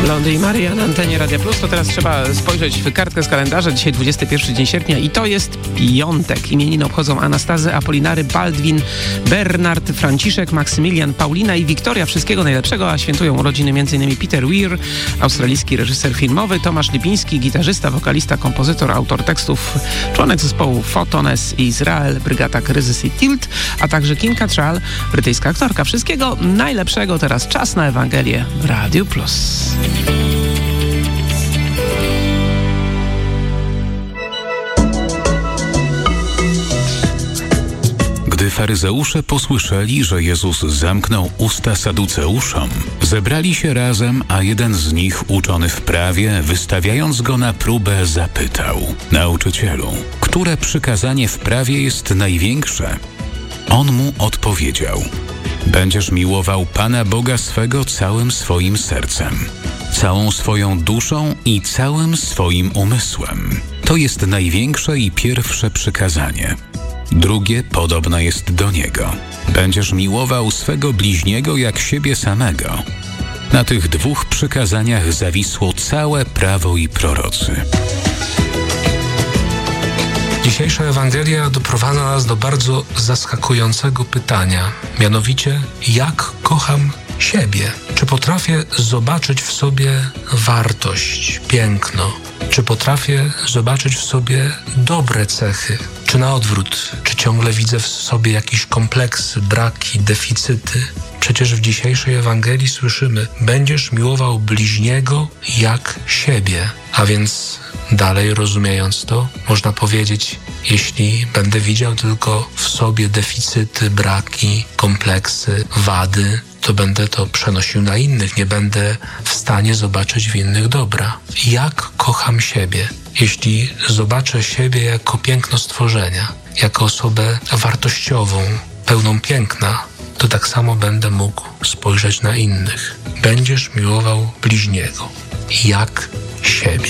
Blondy i Maria na antenie Radia Plus. To teraz trzeba spojrzeć w kartkę z kalendarza. Dzisiaj 21 dzień sierpnia i to jest piątek. Imieniny obchodzą Anastazy, Apolinary, Baldwin, Bernard, Franciszek, Maksymilian, Paulina i Wiktoria. Wszystkiego najlepszego, a świętują urodziny m.in. Peter Weir, australijski reżyser filmowy, Tomasz Lipiński, gitarzysta, wokalista, kompozytor, autor tekstów, członek zespołu Photones i Izrael, Brygada Kryzys i Tilt, a także Kim Cattrall, brytyjska aktorka. Wszystkiego najlepszego. Teraz czas na Ewangelię w Radiu Plus. Gdy faryzeusze posłyszeli, że Jezus zamknął usta saduceuszom, zebrali się razem, a jeden z nich, uczony w prawie, wystawiając go na próbę, zapytał: Nauczycielu, które przykazanie w prawie jest największe? On mu odpowiedział: Będziesz miłował Pana Boga swego całym swoim sercem, całą swoją duszą i całym swoim umysłem. To jest największe i pierwsze przykazanie. Drugie podobne jest do niego. Będziesz miłował swego bliźniego jak siebie samego. Na tych dwóch przykazaniach zawisło całe prawo i prorocy. Dzisiejsza Ewangelia doprowadza nas do bardzo zaskakującego pytania, mianowicie: jak kocham siebie? Czy potrafię zobaczyć w sobie wartość, piękno? Czy potrafię zobaczyć w sobie dobre cechy? Czy na odwrót? Czy ciągle widzę w sobie jakieś kompleksy, braki, deficyty? Przecież w dzisiejszej Ewangelii słyszymy: będziesz miłował bliźniego jak siebie. A więc dalej rozumiejąc to, można powiedzieć: jeśli będę widział tylko w sobie deficyty, braki, kompleksy, wady, to będę to przenosił na innych, nie będę w stanie zobaczyć w innych dobra. Jak kocham siebie? Jeśli zobaczę siebie jako piękno stworzenia, jako osobę wartościową, pełną piękna, to tak samo będę mógł spojrzeć na innych. Będziesz miłował bliźniego jak siebie.